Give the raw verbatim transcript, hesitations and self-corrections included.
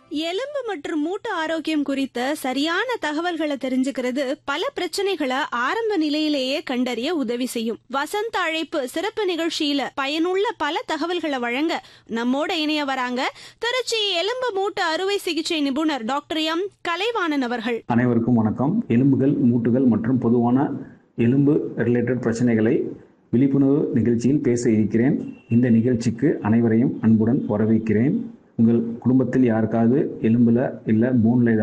எலும்பு மற்றும் மூட்டு ஆரோக்கியம் குறித்த சரியான தகவல்களை தெரிஞ்சுக்கிறது பல பிரச்சனைகளை ஆரம்ப நிலையிலேயே கண்டறிய உதவி செய்யும். வசந்த அழைப்பு சிறப்பு நிகழ்ச்சியில பயனுள்ள பல தகவல்களை வழங்க நம்மோட இணைய வராங்க திருச்சி எலும்பு மூட்டு அறுவை சிகிச்சை நிபுணர் டாக்டர் எம் கலைவாணன் அவர்கள். அனைவருக்கும் வணக்கம். எலும்புகள், மூட்டுகள் மற்றும் பொதுவான எலும்பு ரிலேட்டட் பிரச்சனைகளை விழிப்புணர்வு நிகழ்ச்சியில் பேச இருக்கிறேன். இந்த நிகழ்ச்சிக்கு அனைவரையும் அன்புடன் வரவேற்கிறேன். உங்கள் குடும்பத்தில் யாருக்காவது எலும்புல இல்லை போன்ல